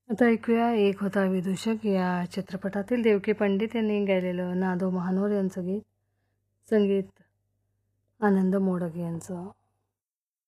आता ऐकूया एक होता विदूषक या चित्रपटातील देवकी पंडित यांनी गायलेलं नादो महानोर यांचं गीत, संगीत आनंद मोडक यांचं.